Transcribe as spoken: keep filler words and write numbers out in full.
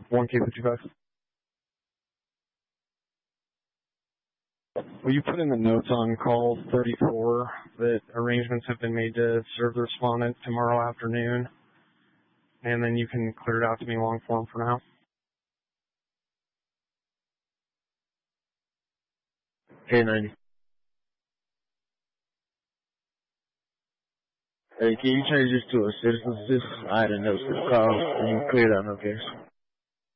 one K fifty-five. Will you put in the notes on call thirty-four that arrangements have been made to serve the respondent tomorrow afternoon, and then you can clear it out to me long form for now? K ninety. Hey, can you change this to a citizen assist? I had a note to call and you clear that, no case.